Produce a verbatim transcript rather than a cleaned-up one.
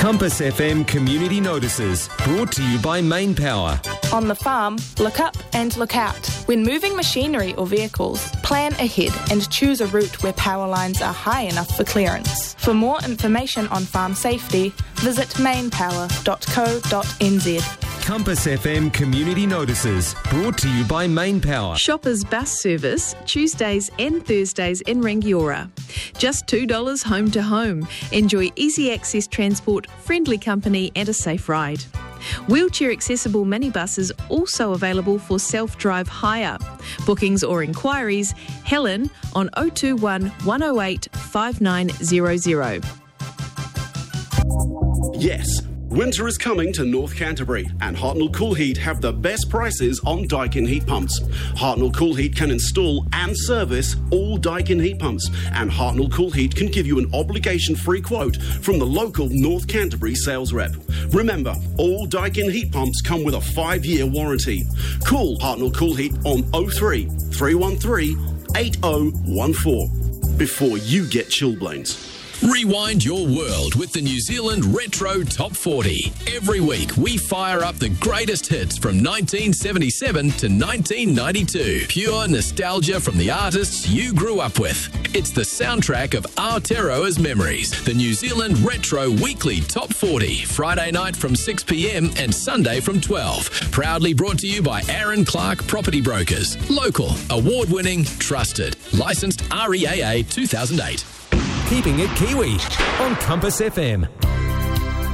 Compass F M Community Notices, brought to you by Main Power. On the farm, look up and look out. When moving machinery or vehicles, plan ahead and choose a route where power lines are high enough for clearance. For more information on farm safety, visit mainpower dot co dot n z. Compass F M Community Notices, brought to you by Main Power. Shoppers bus service, Tuesdays and Thursdays in Rangiora. Just two dollars home to home. Enjoy easy access transport, friendly company and a safe ride. Wheelchair accessible minibuses also available for self-drive hire. Bookings or inquiries, Helen on oh two one, one oh eight, five nine zero zero. Yes, winter is coming to North Canterbury, and Hartnell Cool Heat have the best prices on Daikin heat pumps. Hartnell Cool Heat can install and service all Daikin heat pumps, and Hartnell Cool Heat can give you an obligation-free quote from the local North Canterbury sales rep. Remember, all Daikin heat pumps come with a five-year warranty. Call Hartnell Cool Heat on oh three, three one three, eight oh one four before you get chilblains. Rewind your world with the New Zealand Retro Top forty. Every week, we fire up the greatest hits from nineteen seventy-seven to nineteen ninety-two. Pure nostalgia from the artists you grew up with. It's the soundtrack of Aotearoa's memories. The New Zealand Retro Weekly Top forty. Friday night from six p m and Sunday from twelve. Proudly brought to you by Aaron Clark Property Brokers. Local, award-winning, trusted. Licensed R E A A two thousand eight. Keeping it Kiwi on Compass F M.